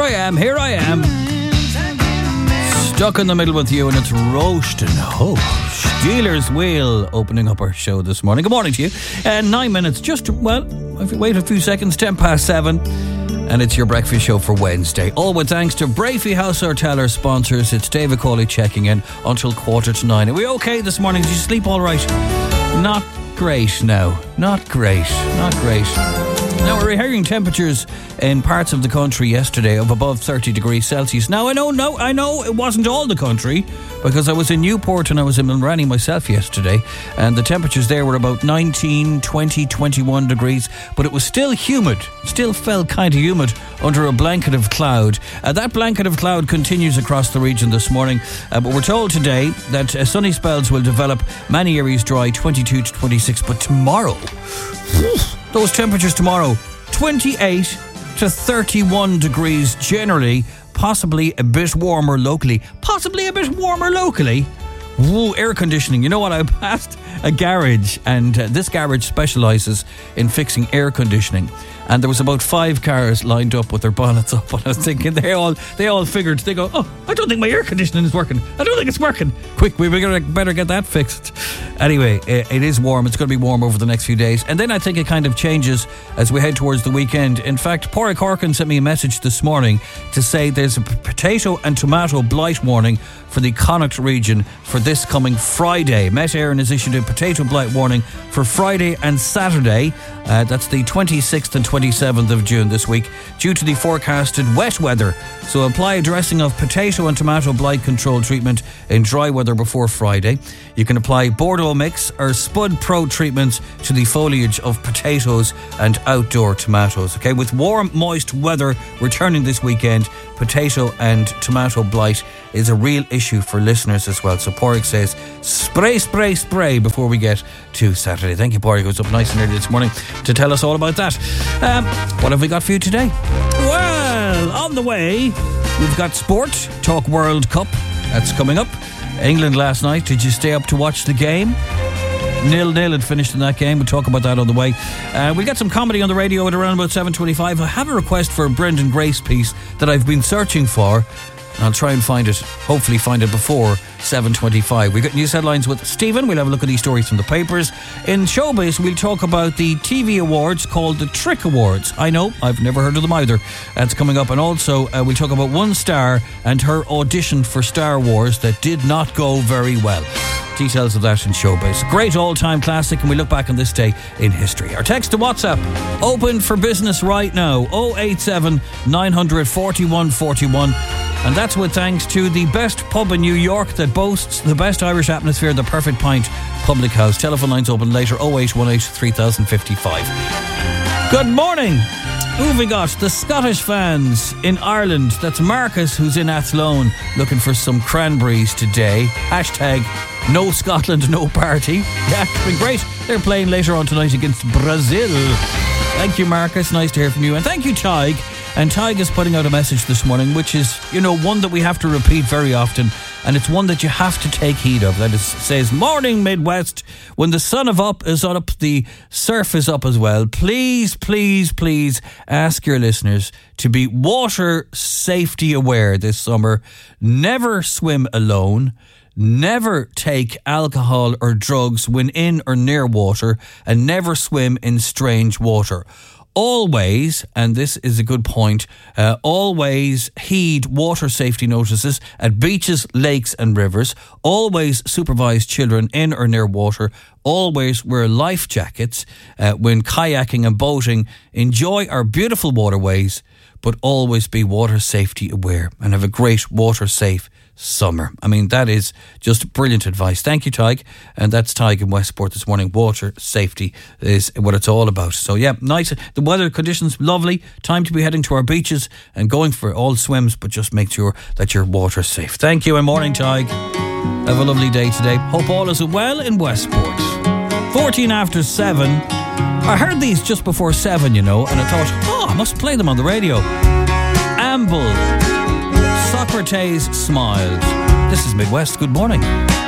Here I am. Stuck in the middle with you, and it's Roast and Hope. Steelers Wheel opening up our show this morning. Good morning to you. 9 minutes, if you wait a few seconds, 7:10. And it's your breakfast show for Wednesday. All with thanks to Brafey House Hotel, our sponsors. It's David Cawley checking in until 8:45. Are we okay this morning? Did you sleep all right? Not great now. Not great. Now, we're hearing temperatures in parts of the country yesterday of above 30 degrees Celsius. Now, I know it wasn't all the country, because I was in Newport and I was in Mulranny myself yesterday, and the temperatures there were about 19, 20, 21 degrees, but it was still humid. Still felt kind of humid under a blanket of cloud. That blanket of cloud continues across the region this morning, but we're told today that sunny spells will develop, many areas dry, 22 to 26, but tomorrow... Those temperatures tomorrow, 28 to 31 degrees generally, possibly a bit warmer locally. Ooh, air conditioning. You know what? I passed a garage, and this garage specialises in fixing air conditioning. And there was about 5 cars lined up with their bonnets up, and I was thinking they all figured, they go, oh, I don't think my air conditioning is working. I don't think it's working. Quick, we better get that fixed. Anyway, it is warm. It's going to be warm over the next few days. And then I think it kind of changes as we head towards the weekend. In fact, Pádraig Corkin sent me a message this morning to say there's a potato and tomato blight warning for the Connacht region for this coming Friday. Met Éireann has issued a potato blight warning for Friday and Saturday. That's the 26th and 27th of June this week, due to the forecasted wet weather. So apply a dressing of potato and tomato blight control treatment in dry weather before Friday. You can apply Bordeaux Mix or Spud Pro treatments to the foliage of potatoes and outdoor tomatoes. Okay, with warm, moist weather returning this weekend, potato and tomato blight is a real issue for listeners as well. So Pádraig says, spray before we get to Saturday. Thank you, Pádraig, who was up nice and early this morning to tell us all about that. What have we got for you today? Well, on the way, we've got sport, Talk World Cup. That's coming up. England last night. Did you stay up to watch the game? 0-0 had finished in that game. We'll talk about that on the way. We'll get some comedy on the radio at around about 7:25. I have a request for a Brendan Grace piece that I've been searching for. I'll try and find it, hopefully find it before 7:25. We've got news headlines with Stephen. We'll have a look at these stories from the papers. In Showbiz, we'll talk about the TV awards called the Trick Awards. I know, I've never heard of them either. That's coming up. And also, we'll talk about one star and her audition for Star Wars that did not go very well. Details of that in Showbiz. Great all-time classic, and we look back on this day in history. Our text to WhatsApp, open for business right now, 087 900 4141. And that's with thanks to the best pub in New York that boasts the best Irish atmosphere, the Perfect Pint Public House. Telephone lines open later, 0818 3055. Good morning. Who have we got? The Scottish fans in Ireland. That's Marcus, who's in Athlone, looking for some cranberries today. Hashtag no Scotland, no party. Yeah, it's been great. They're playing later on tonight against Brazil. Thank you, Marcus. Nice to hear from you. And thank you, Tig. And Tig is putting out a message this morning, which is, one that we have to repeat very often, and it's one that you have to take heed of. That is, says, morning Midwest, when the sun is up, the surf is up as well. Please, please, please ask your listeners to be water safety aware this summer. Never swim alone. Never take alcohol or drugs when in or near water, and never swim in strange water. Always, and this is a good point, always heed water safety notices at beaches, lakes and rivers. Always supervise children in or near water. Always wear life jackets when kayaking and boating. Enjoy our beautiful waterways, but always be water safety aware and have a great water safe summer. I mean, that is just brilliant advice. Thank you, Tig. And that's Tig in Westport this morning. Water safety is what it's all about. So yeah, nice. The weather conditions, lovely. Time to be heading to our beaches and going for all swims, but just make sure that you're water safe. Thank you and morning, Tig. Have a lovely day today. Hope all is well in Westport. 14 after 7. I heard these just before 7, and I thought, I must play them on the radio. Amble. Socrates Smiles. This is Midwest. Good morning.